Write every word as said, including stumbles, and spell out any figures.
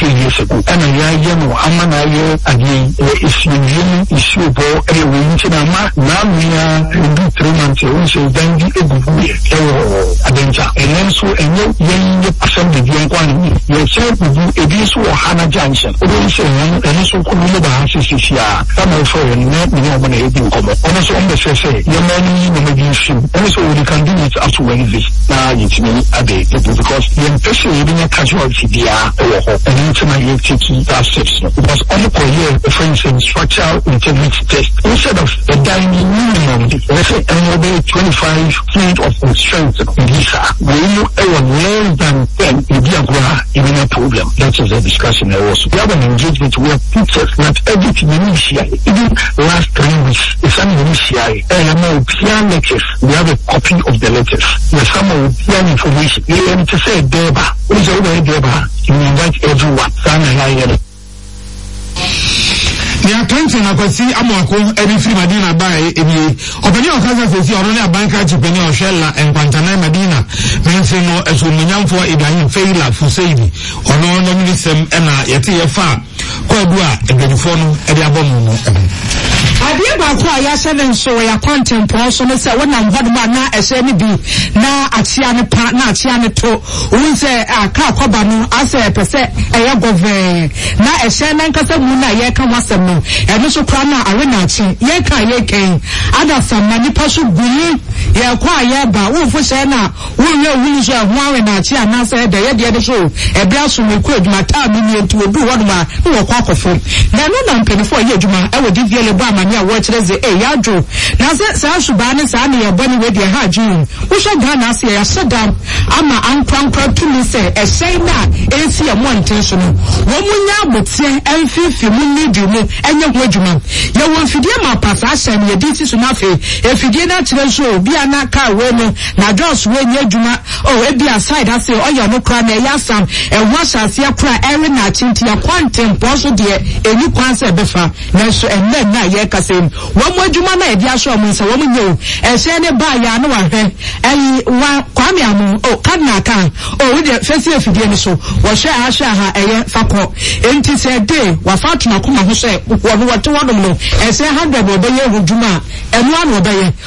few years ago. And I am Amana again, if you really issue for a winter, now we are in three months, so then the adventure. And then so, and you assembly, young one, your child will do a piece of Hannah Junction. And also, some of foreign men, no one is in common. Also, on the say, your money, no mediation. Also, we can do it up to Wednesday. Now, it's me a day because the impression in a casualty, they are an intimate taking that steps. Because on the career, for instance, structural integrity test, instead of a dining minimum, let's say another twenty-five feet of strength in Lisa, when you ever less than ten, you be a even a problem. That is a discussion also. We have an engagement where teachers that everything initially, even last three weeks, it's an initially, and I'm a piano lectures. We have a copy of the letters. There's some of piano information. You have to say Deba. What is over Deba? You invite everyone. Sana Yaya. Ya twenty na kwasi amwako ebi free Madina bai ebi obani okaza sesi orone abanka chipeni oshella enkwantana Madina mense no esunyamfo Ibrahim Feila Fuseidi ono no minisem ena yete yefa kwadu a ebedifo no ede abomu no Adie ba ko ya seven so ya contempo so no se wona mbodoma na ese ni bi na atia ne pa na atia ne to won se aka akoba no ase pese eye gove na ese na nkasa mu na ye ka wasem no eno so kwa na arena achi ye ka ye ken ada samma ni paso guni ye kwa ye ba wo fo se na wo ye wuni so ho arena achi ana se de ye de de so e bia so me ku aduma ta mi ni etu odu wodoma wo kwa akofo na no na mpenifo ye aduma e wodi vie le ba mani a wo kireze e yadro na se sa suba ne sa ne ye boni we de ha ju wo hwe Ghana se ya sedam ama ankwankwa tumi se e sei na e si e mo ntenso no wo munya abotie emfifi mu ni di mu enye ho adwuma ye wo mfidie ma pasa ahyem ye di si so na fe efidie na kire so bi ana ka we no na jos we nye adwuma o e bi aside ase o ye no kra na e yasam e ho asase akra ere na chinti ya kwantempo so de eni kwanse befa na so enne na ye kasem wo mo adwuma na e di aso mo nsa wo mo nye e se ne ba ya na wa hwe ai wa kwame amu o kadna kan o we de fesi efidie ni so wo hwe a hwe ha eye fakọ enti se de wa fatuna kuma ho so wo wo to wodom no e se one hundred obeye hujuma enu anu obeye